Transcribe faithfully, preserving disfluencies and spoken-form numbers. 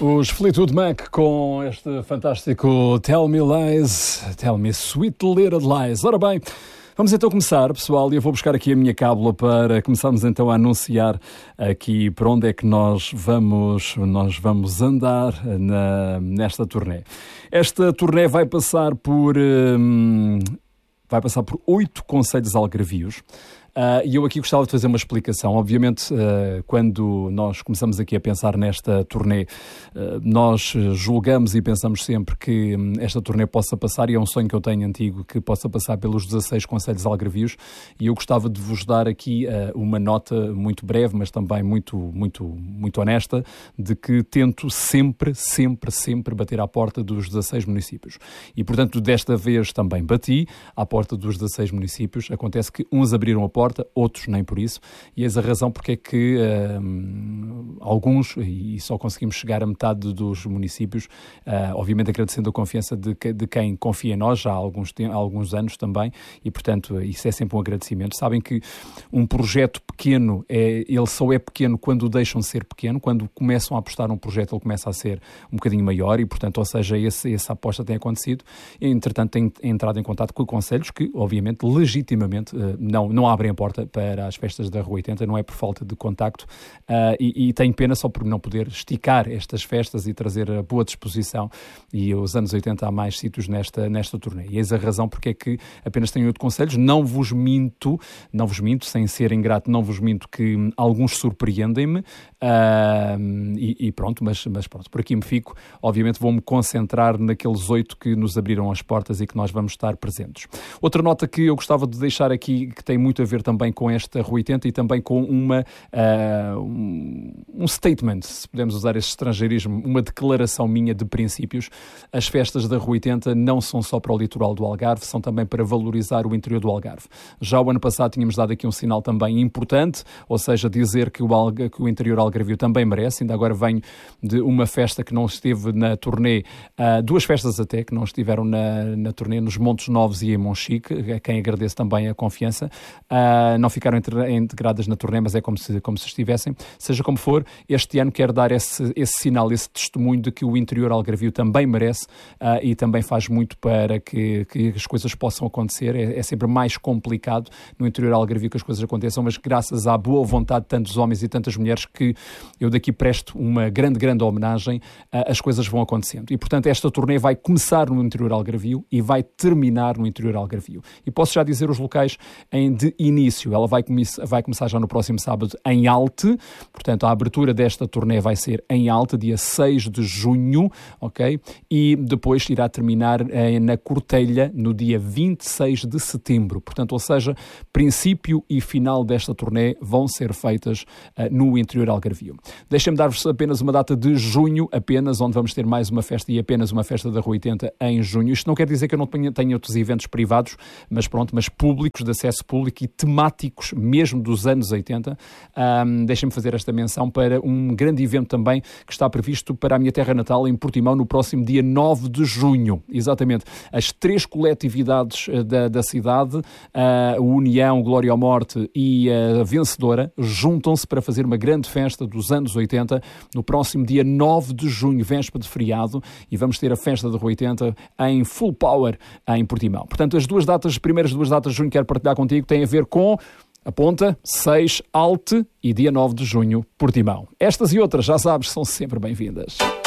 Os Fleetwood Mac com este fantástico Tell Me Lies, Tell Me Sweet Little Lies. Ora bem, vamos então começar, pessoal, e eu vou buscar aqui a minha cábula para começarmos então a anunciar aqui por onde é que nós vamos, nós vamos andar na, nesta turnê. Esta turnê vai passar por, hum, vai passar por oito concelhos algarvios. Uh, e eu aqui gostava de fazer uma explicação. Obviamente, uh, quando nós começamos aqui a pensar nesta turnê, uh, nós julgamos e pensamos sempre que um, esta turnê possa passar, e é um sonho que eu tenho antigo, que possa passar pelos dezasseis concelhos algarvios, e eu gostava de vos dar aqui uh, uma nota muito breve, mas também muito, muito, muito honesta, de que tento sempre, sempre, sempre bater à porta dos dezasseis municípios. E, portanto, desta vez também bati à porta dos dezasseis municípios. Acontece que uns abriram a porta, outros nem por isso, e eis a razão porque é que uh, alguns, e só conseguimos chegar a metade dos municípios, uh, obviamente agradecendo a confiança de, de quem confia em nós já há alguns, há alguns anos também, e portanto isso é sempre um agradecimento. Sabem que um projeto pequeno, é, ele só é pequeno quando o deixam de ser pequeno, quando começam a apostar num projeto ele começa a ser um bocadinho maior, e portanto, ou seja, esse, essa aposta tem acontecido, e entretanto tem entrado em contato com concelhos que obviamente, legitimamente, uh, não, não abrem a porta para as festas da Rua oitenta, não é por falta de contacto, uh, e, e tenho pena só por não poder esticar estas festas e trazer a boa disposição, e os anos oitenta há mais sítios nesta, nesta turnê. E eis a razão porque é que apenas tenho oito concelhos. Não vos minto, não vos minto, sem ser ingrato, não vos minto que hum, alguns surpreendem-me, uh, e, e pronto, mas, mas pronto, por aqui me fico. Obviamente vou-me concentrar naqueles oito que nos abriram as portas e que nós vamos estar presentes. Outra nota que eu gostava de deixar aqui, que tem muito a ver também com esta Rua oitenta e também com uma, uh, um, um statement, se podemos usar este estrangeirismo, uma declaração minha de princípios. As festas da Rua oitenta não são só para o litoral do Algarve, são também para valorizar o interior do Algarve. Já o ano passado tínhamos dado aqui um sinal também importante, ou seja, dizer que o, Alga, que o interior algarvio também merece. Ainda agora venho de uma festa que não esteve na turnê, uh, duas festas até, que não estiveram na, na turnê, nos Montes Novos e em Monchique, a quem agradeço também a confiança. Uh, não ficaram integradas na turnê, mas é como se, como se estivessem. Seja como for, este ano quero dar esse, esse sinal, esse testemunho de que o interior algarvio também merece, uh, e também faz muito para que, que as coisas possam acontecer. É, é sempre mais complicado no interior algarvio que as coisas aconteçam, mas graças à boa vontade de tantos homens e tantas mulheres que eu daqui presto uma grande, grande homenagem, uh, as coisas vão acontecendo. E, portanto, esta turnê vai começar no interior algarvio e vai terminar no interior algarvio. E posso já dizer os locais em de início. Ela vai, come- vai começar já no próximo sábado em Alte, portanto a abertura desta turnê vai ser em Alte, dia seis de junho, ok? E depois irá terminar eh, na Cortelha no dia vinte e seis de setembro, portanto, ou seja, princípio e final desta turnê vão ser feitas uh, no interior algarvio. Deixem-me dar-vos apenas uma data de junho, apenas, onde vamos ter mais uma festa e apenas uma festa da Rua oitenta em junho. Isto não quer dizer que eu não tenha, tenha outros eventos privados, mas pronto, mas públicos, de acesso público e temáticos mesmo dos anos oitenta. Um, Deixem-me fazer esta menção para um grande evento também que está previsto para a minha terra natal, em Portimão, no próximo dia nove de junho. Exatamente. As três coletividades da, da cidade, a União, Glória à Morte e a Vencedora, juntam-se para fazer uma grande festa dos anos oitenta no próximo dia nove de junho, véspera de feriado, e vamos ter a festa da Rua oitenta em full power em Portimão. Portanto, as duas datas, as primeiras duas datas de junho que quero partilhar contigo têm a ver com, aponta, seis Alte e dia nove de junho, Portimão. Estas e outras, já sabes, são sempre bem-vindas.